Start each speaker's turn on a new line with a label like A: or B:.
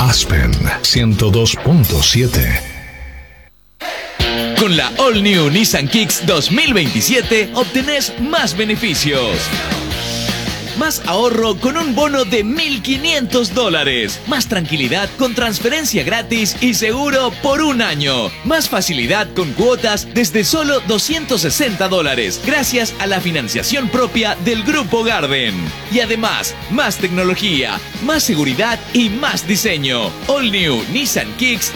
A: Aspen 102.7.
B: Con la All New Nissan Kicks 2027 obtenés más beneficios. Más ahorro con un bono de $1,500. Más tranquilidad con transferencia gratis y seguro por un año. Más facilidad con cuotas desde solo $260 gracias a la financiación propia del Grupo Garden. Y además, más tecnología, más seguridad y más diseño. All New Nissan Kicks